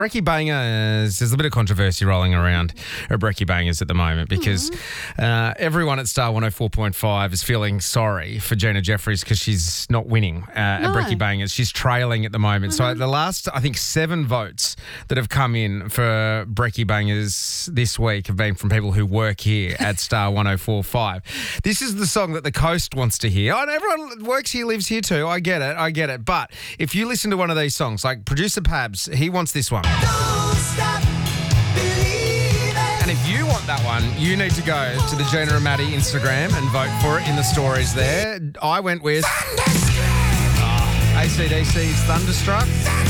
Brekkie Bangers, there's a bit of controversy rolling around at Brekkie Bangers at the moment because everyone at Star 104.5 is feeling sorry for Gina Jeffries because she's not winning at Brekkie Bangers. She's trailing at the moment. So the last, I think, 7 votes that have come in for Brekkie Bangers this week have been from people who work here at Star 104.5. This is the song that the Coast wants to hear. And everyone works here, lives here too. I get it. But if you listen to one of these songs, like producer Pabs, he wants this one. Don't stop believing. And if you want that one, you need to go to the Gina and Maddie Instagram and vote for it in the stories there. I went with AC/DC's Thunderstruck.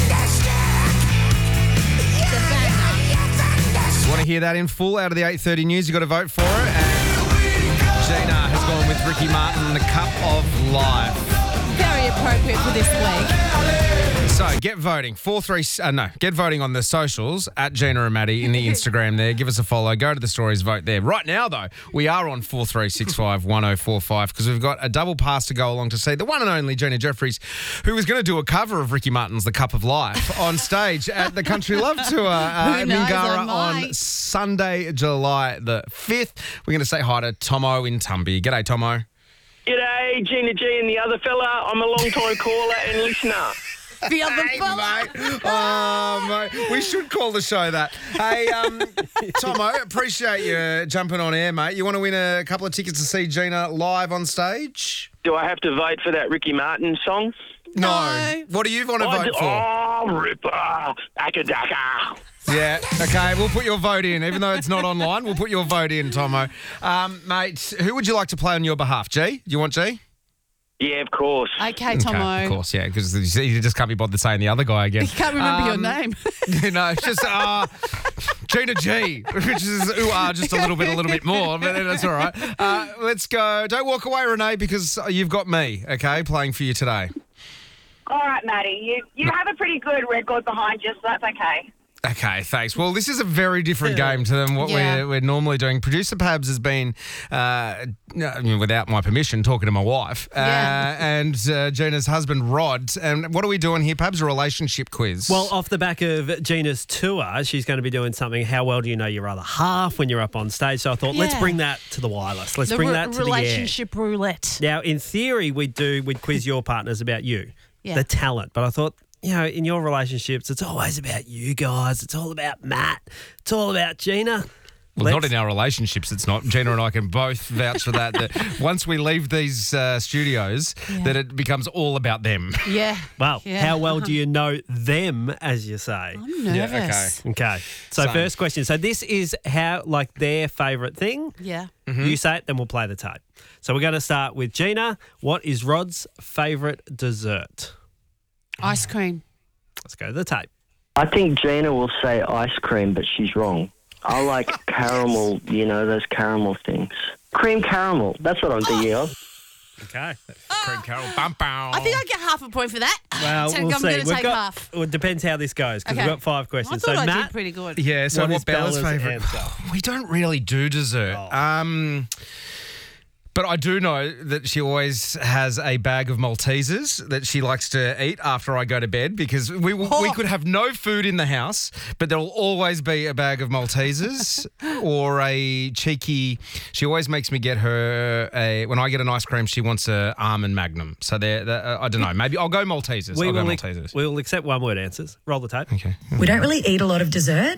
Want to hear that in full out of the 8:30 news? You got to vote for it. And Gina has gone with Ricky Martin, The Cup of Life. Very appropriate for this week. So get voting. Get voting on the socials at Gina and Maddie in the Instagram there. Give us a follow. Go to the stories, vote there. Right now, though, we are on 4365 1045 because we've got a double pass to go along to see the one and only Gina Jeffries, who was going to do a cover of Ricky Martin's The Cup of Life on stage at the Country Love Tour in Mingara on Sunday, July the 5th. We're going to say hi to Tomo in Tumby. G'day, Tomo. G'day, Gina G and the other fella. I'm a long-time caller and listener. The other fella. Mate. Oh, mate. We should call the show that. Hey, Tomo, appreciate you jumping on air, mate. You want to win a couple of tickets to see Gina live on stage? Do I have to vote for that Ricky Martin song? No. What do you want to vote for? Oh, Ripper, Akadaka. Yeah, okay, we'll put your vote in. Even though it's not online, we'll put your vote in, Tomo. Mate, who would you like to play on your behalf? G? Do you want G? Yeah, of course. Okay, Tomo. Okay, of course, yeah, because you just can't be bothered saying the other guy again. You can't remember your name. No, it's just Gina G, which is just a little bit more, but that's all right. Let's go. Don't walk away, Renee, because you've got me, okay, playing for you today. All right, Maddie, you have a pretty good record behind you, so that's okay. Okay, thanks. Well, this is a very different game to than what we're normally doing. Producer Pabs has been, without my permission, talking to my wife and Gina's husband, Rod. And what are we doing here, Pabs? A relationship quiz. Well, off the back of Gina's tour, she's going to be doing something, how well do you know your other half when you're up on stage? So I thought, let's bring that to the wireless. Let's bring that to the air. Relationship roulette. Now, in theory, we'd quiz your partners about you, the talent. But I thought, in your relationships, it's always about you guys. It's all about Matt. It's all about Gina. Well, not in our relationships, it's not. Gina and I can both vouch for that once we leave these studios, that it becomes all about them. Yeah. Well, how well do you know them, as you say? I'm nervous. Okay. So first question. So this is their favourite thing. Yeah. Mm-hmm. You say it, then we'll play the tape. So we're going to start with Gina. What is Rod's favourite dessert? Ice cream. Let's go to the tape. I think Gina will say ice cream, but she's wrong. I like caramel, those caramel things. Cream caramel, that's what I'm thinking of. Okay. Cream Carol. Bum, bum. I think I get half a point for that. Well, so we'll I'm see. going to take half. Well, it depends how this goes because Okay. we've got 5 I questions. thought So I Matt, did pretty good. Yeah, so what what is Bella's Bella's favourite? answer? We don't really do dessert. But I do know that she always has a bag of Maltesers that she likes to eat after I go to bed because we could have no food in the house, but there will always be a bag of Maltesers or a cheeky. She always makes me get her when I get an ice cream, she wants a almond Magnum. So I don't know. Maybe I'll go Maltesers. we will accept one-word answers. Roll the tape. Okay. We don't really eat a lot of dessert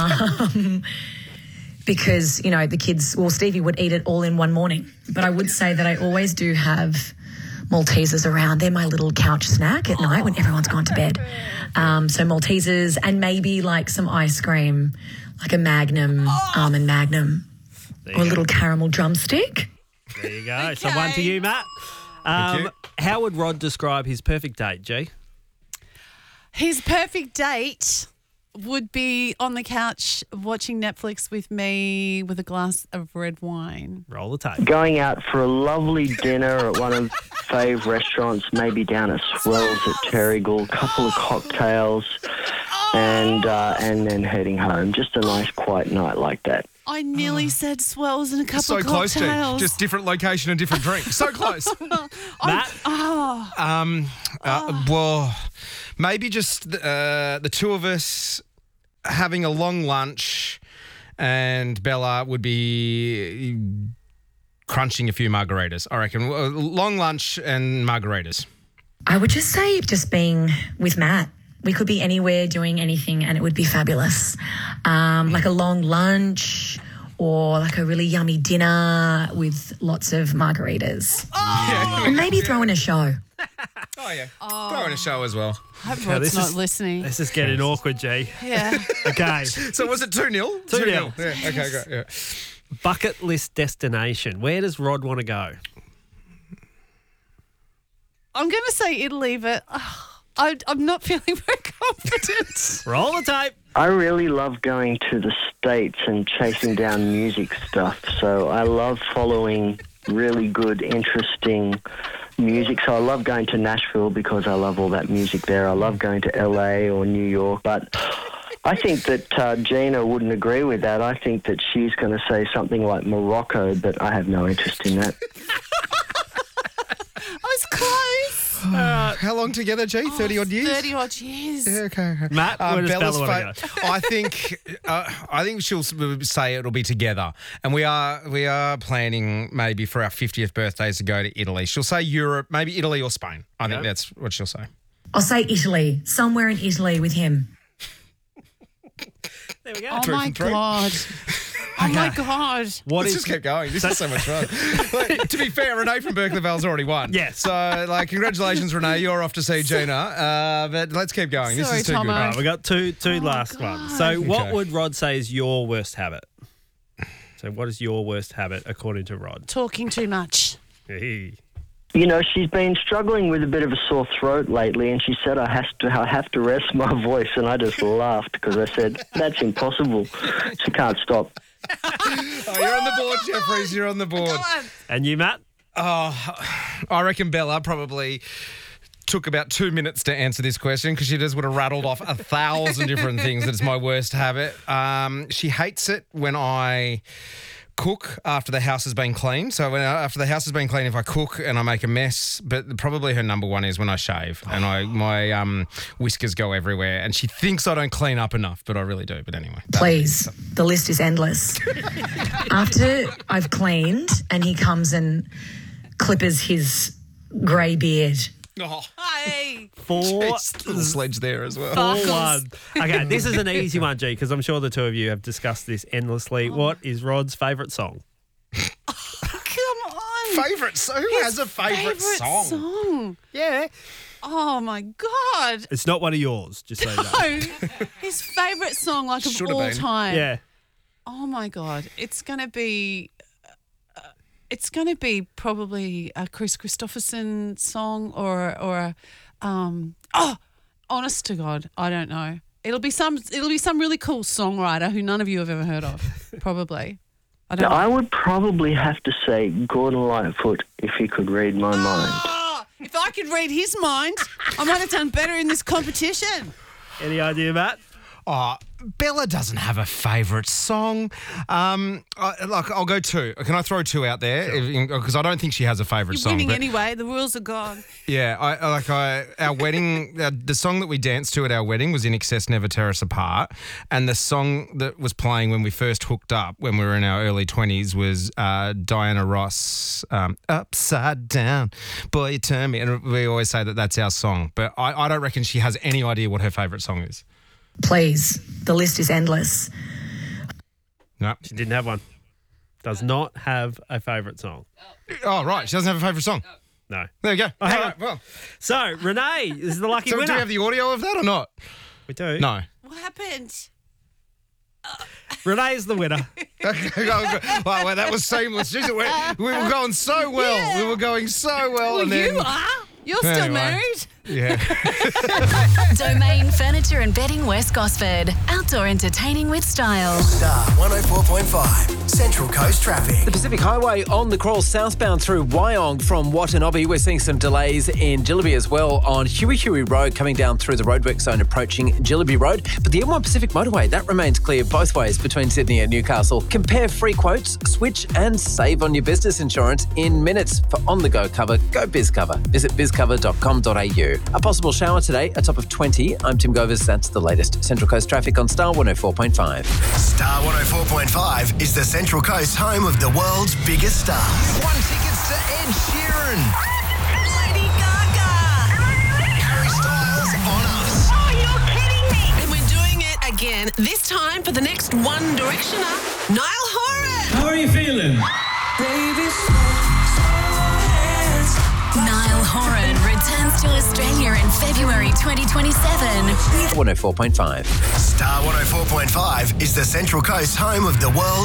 because, the kids, Stevie would eat it all in one morning. But I would say that I always do have Maltesers around. They're my little couch snack at night when everyone's gone to bed. So Maltesers and maybe like some ice cream, like a Magnum, almond Magnum, or a little caramel drumstick. There you go. Okay. So one to you, Matt. Thank you. How would Rod describe his perfect date, G? His perfect date would be on the couch watching Netflix with me with a glass of red wine. Roll the tape. Going out for a lovely dinner at one of fave restaurants, maybe down at Swells at Terrigal, couple of cocktails, and then heading home. Just a nice, quiet night like that. I nearly said Swells and a couple So of close, G. cocktails. Just different location and different drink. So close. Matt? Well, maybe just the two of us having a long lunch, and Bella would be crunching a few margaritas. I reckon long lunch and margaritas. I would just say just being with Matt. We could be anywhere doing anything and it would be fabulous. Like a long lunch or like a really yummy dinner with lots of margaritas. And maybe throw in a show. Oh, yeah. Throw in a show as well. I hope Rod's not listening. This is getting awkward, G. Yeah. Okay. So was it 2-0? 2-0. Yeah, okay, great. Yeah. Bucket list destination. Where does Rod want to go? I'm going to say Italy, but I'm not feeling very confident. Roll the tape. I really love going to the States and chasing down music stuff. So I love following really good, interesting music. So I love going to Nashville because I love all that music there. I love going to LA or New York. But I think that Gina wouldn't agree with that. I think that she's going to say something like Morocco, but I have no interest in that. I was close. How long together, G? 30-odd years? 30-odd years. Yeah, okay. Matt, where does Bella want to go? I think she'll say it'll be together, and we are planning maybe for our 50th birthdays to go to Italy. She'll say Europe, maybe Italy or Spain. I think that's what she'll say. I'll say Italy, somewhere in Italy with him. There we go. Oh, my God. Oh, my God. Let's just keep going. This is so much fun. Like, to be fair, Renee from Berkeley Vale's already won. Yes. So, congratulations, Renee. You're off to see Gina. But let's keep going. Sorry, this is too Tomo. good. Right, we got two last God. ones. So what Okay. would Rod say is your worst habit? So what is your worst habit according to Rod? Talking too much. Hey. You know, she's been struggling with a bit of a sore throat lately, and she said I have to rest my voice, and I just laughed because I said, that's impossible. She can't stop. Oh, you're on the board, Jeffries. You're on the board. And you, Matt? I reckon Bella probably took about 2 minutes to answer this question because she just would have rattled off 1,000 different things. That's my worst habit. She hates it when I cook after the house has been cleaned. So after the house has been cleaned, if I cook and I make a mess, but probably her number one is when I shave and my whiskers go everywhere, and she thinks I don't clean up enough, but I really do. But anyway. Please, the list is endless. After I've cleaned and he comes and clippers his grey beard. Oh, Hey. little sledge there as well. 4-1. Okay, this is an easy one, G, because I'm sure the two of you have discussed this endlessly. What is Rod's favourite song? Come on. Favourite song? Who has a favourite song? Yeah. Oh, my God. It's not one of yours, just so you know. No. His favourite song, like, of Should have all been. time. Yeah. Oh, my God. It's going to be... probably a Chris Christopherson song or honest to God, I don't know. It'll be some really cool songwriter who none of you have ever heard of, probably. I don't know. I would probably have to say Gordon Lightfoot if he could read my mind. Oh, if I could read his mind, I might have done better in this competition. Any idea, Matt? Oh, Bella doesn't have a favourite song. I'll go two. Can I throw two out there? Because I don't think she has a favourite You're song. winning but- anyway. The rules are gone. Yeah, our wedding, the song that we danced to at our wedding was In Excess, Never Tear Us Apart. And the song that was playing when we first hooked up, when we were in our early 20s, was Diana Ross, Upside Down. Boy, you turn me. And we always say that that's our song. But I don't reckon she has any idea what her favourite song is. Please, the list is endless. No. She didn't have one. Does not have a favourite song. Oh, right. She doesn't have a favourite song. No. There you go. Oh, hang All on. right, well. So, Renee is the lucky So do winner. we have the audio of that or not? We do. No. What happened? Renee is the winner. Well, that was seamless. Jeez, we were going so well. Yeah. We were going so well. Well, and then, you are. You're still Anyway. married. Yeah. Domain Furniture and Bedding West Gosford. Outdoor entertaining with style. Star 104.5, Central Coast Traffic. The Pacific Highway on the Crawl southbound through Wyong from Watanabe. We're seeing some delays in Jillaby as well on Huey Road coming down through the roadwork zone approaching Jillaby Road. But the M1 Pacific Motorway, that remains clear both ways between Sydney and Newcastle. Compare free quotes, switch and save on your business insurance in minutes. For on-the-go cover, go BizCover. Visit bizcover.com.au. you. A possible shower today, a top of 20. I'm Tim Govers. That's the latest Central Coast traffic on Star 104.5. Star 104.5 is the Central Coast home of the world's biggest stars. Won tickets to Ed Sheeran. Lady Gaga. Harry Styles on us. Oh, you're kidding me. And we're doing it again, this time for the next One Directioner, Niall Horan. How are you feeling? Niall Horan returns to Australia in February 2027. 104.5. Star 104.5 is the Central Coast home of the world's